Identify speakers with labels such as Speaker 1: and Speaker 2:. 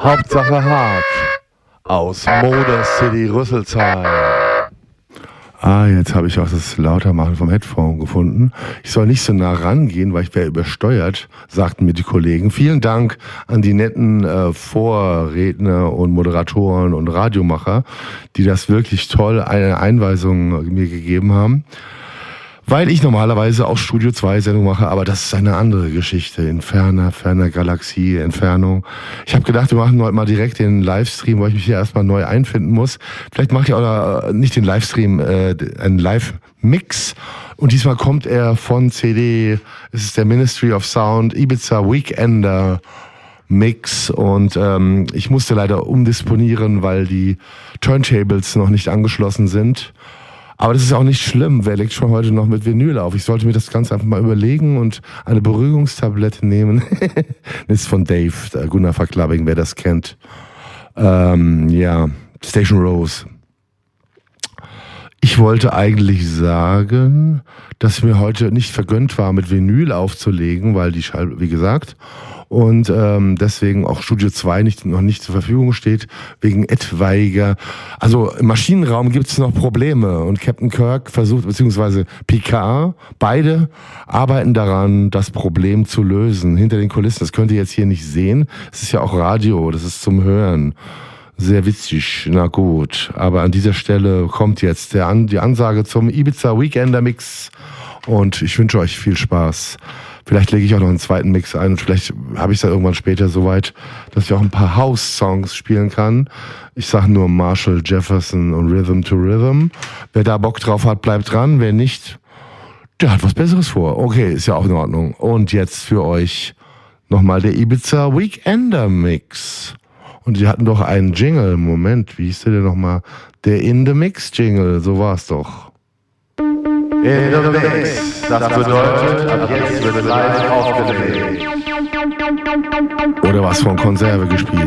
Speaker 1: Hauptsache hart. Aus Motor City Rüsselsheim. Jetzt habe ich auch das Lautermachen vom Headphone gefunden. Ich soll nicht so nah rangehen, weil ich wäre übersteuert, sagten mir die Kollegen. Vielen Dank an die netten Vorredner und Moderatoren und Radiomacher, die das wirklich toll eine Einweisung mir gegeben haben. Weil ich normalerweise auch Studio 2 Sendung mache, aber das ist eine andere Geschichte. In ferner Galaxie, Entfernung. Ich habe gedacht, wir machen heute mal direkt den Livestream, weil ich mich hier erstmal neu einfinden muss. Vielleicht mache ich auch nicht den Livestream, einen Live-Mix. Und diesmal kommt er von CD, es ist der Ministry of Sound, Ibiza Weekender Mix. Und ich musste leider umdisponieren, weil die Turntables noch nicht angeschlossen sind. Aber das ist auch nicht schlimm. Wer legt schon heute noch mit Vinyl auf? Ich sollte mir das Ganze einfach mal überlegen und eine Beruhigungstablette nehmen. Das ist von Dave, Gunnar Verklabbing, wer das kennt. Station Rose. Ich wollte eigentlich sagen, dass mir heute nicht vergönnt war, mit Vinyl aufzulegen, weil die Schall, wie gesagt, und deswegen auch Studio 2 noch nicht zur Verfügung steht, wegen etwaiger, also im Maschinenraum gibt es noch Probleme und Captain Kirk versucht, beziehungsweise Picard, beide arbeiten daran, das Problem zu lösen, hinter den Kulissen. Das könnt ihr jetzt hier nicht sehen, es ist ja auch Radio, das ist zum Hören. Sehr witzig, na gut, aber an dieser Stelle kommt jetzt die Ansage zum Ibiza Weekender Mix und ich wünsche euch viel Spaß. Vielleicht lege ich auch noch einen zweiten Mix ein und vielleicht habe ich es dann irgendwann später soweit, dass ich auch ein paar House-Songs spielen kann. Ich sage nur Marshall Jefferson und Rhythm to Rhythm. Wer da Bock drauf hat, bleibt dran. Wer nicht, der hat was Besseres vor. Okay, ist ja auch in Ordnung. Und jetzt für euch nochmal der Ibiza Weekender Mix. Und die hatten doch einen Jingle. Moment, wie hieß der denn nochmal? Der In the Mix Jingle, so war es doch. In the Mix, das bedeutet, ab jetzt wird live aufgelegt. Oder was von Konserve gespielt.